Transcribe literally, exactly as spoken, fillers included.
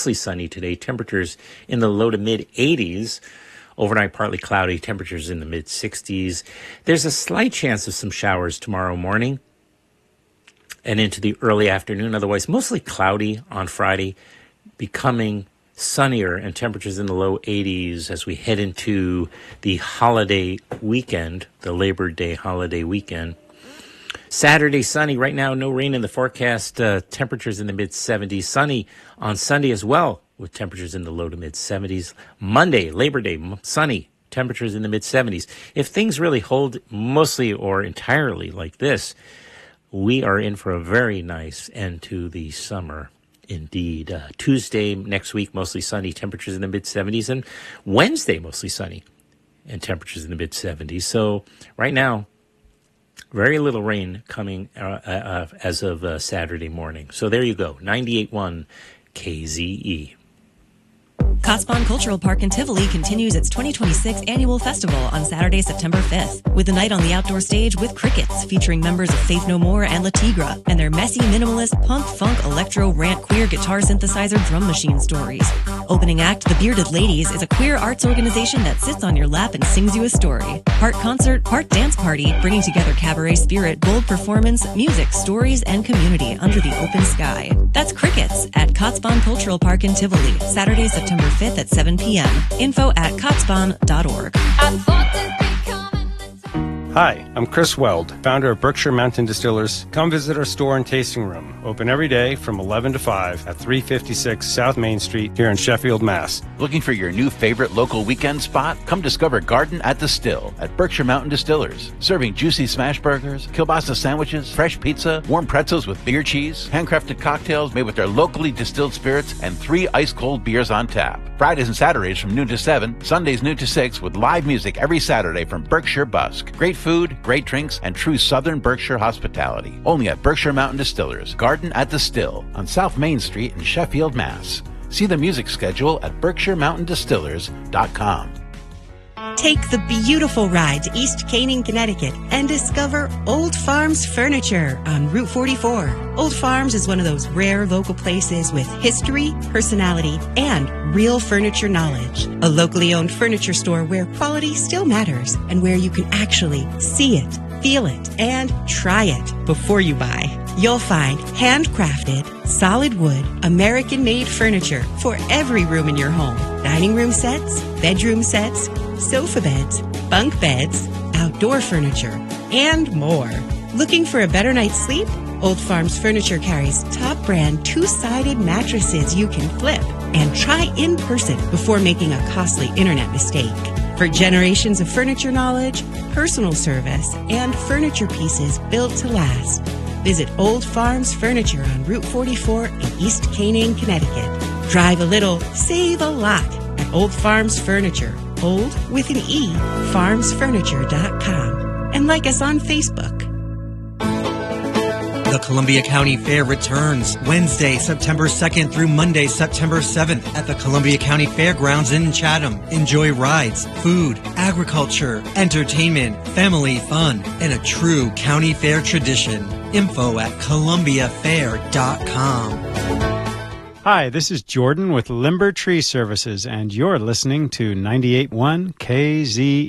mostly sunny today. Temperatures in the low to mid eighties. Overnight, partly cloudy. Temperatures in the mid sixties. There's a slight chance of some showers tomorrow morning and into the early afternoon. Otherwise, mostly cloudy on Friday, becoming sunnier and temperatures in the low eighties as we head into the holiday weekend, the Labor Day holiday weekend. Saturday, sunny. Right now, no rain in the forecast. Uh, temperatures in the mid seventies. Sunny on Sunday as well, with temperatures in the low to mid seventies. Monday, Labor Day, sunny. Temperatures in the mid seventies. If things really hold mostly or entirely like this, we are in for a very nice end to the summer. Indeed. Uh, Tuesday next week, mostly sunny, temperatures in the mid seventies, and Wednesday, mostly sunny and temperatures in the mid seventies. So right now, very little rain coming uh, uh, as of uh, Saturday morning. So there you go, ninety-eight point one K Z E. Kotzebue Cultural Park in Tivoli continues its twenty twenty-six annual festival on Saturday, September fifth, with a night on the outdoor stage with Crickets, featuring members of Faith No More and La Tigra, and their messy, minimalist, punk, funk, electro, rant, queer, guitar synthesizer, drum machine stories. Opening act, The Bearded Ladies, is a queer arts organization that sits on your lap and sings you a story. Part concert, part dance party, bringing together cabaret spirit, bold performance, music, stories, and community under the open sky. That's Crickets at Kotzebue Cultural Park in Tivoli, Saturday, September fifth at seven p.m. Info at kotzebue dot org. Hi, I'm Chris Weld, founder of Berkshire Mountain Distillers. Come visit our store and tasting room, open every day from eleven to five at three fifty-six South Main Street here in Sheffield, Mass. Looking for your new favorite local weekend spot? Come discover Garden at the Still at Berkshire Mountain Distillers. Serving juicy smash burgers, kielbasa sandwiches, fresh pizza, warm pretzels with beer cheese, handcrafted cocktails made with their locally distilled spirits, and three ice-cold beers on tap. Fridays and Saturdays from noon to seven, Sundays noon to six, with live music every Saturday from Berkshire Busk. Great food, great drinks, and true Southern Berkshire hospitality. Only at Berkshire Mountain Distillers, Garden at the Still, on South Main Street in Sheffield, Mass. See the music schedule at berkshire mountain distillers dot com. Take the beautiful ride to East Canaan, Connecticut, and discover Old Farms Furniture on Route forty-four. Old Farms is one of those rare local places with history, personality, and real furniture knowledge. A locally owned furniture store where quality still matters and where you can actually see it, feel it, and try it before you buy. You'll find handcrafted, solid wood, American-made furniture for every room in your home. Dining room sets, bedroom sets, sofa beds, bunk beds, outdoor furniture, and more. Looking for a better night's sleep? Old Farms Furniture carries top brand two-sided mattresses you can flip and try in person before making a costly internet mistake. For generations of furniture knowledge, personal service, and furniture pieces built to last, visit Old Farms Furniture on Route forty-four in East Canaan, Connecticut. Drive a little, save a lot at Old Farms Furniture. Old with an E, farms furniture dot com. And like us on Facebook. The Columbia County Fair returns Wednesday, September second through Monday, September seventh at the Columbia County Fairgrounds in Chatham. Enjoy rides, food, agriculture, entertainment, family fun, and a true county fair tradition. Info at columbia fair dot com. Hi, this is Jordan with Limber Tree Services, and you're listening to ninety-eight point one K Z E.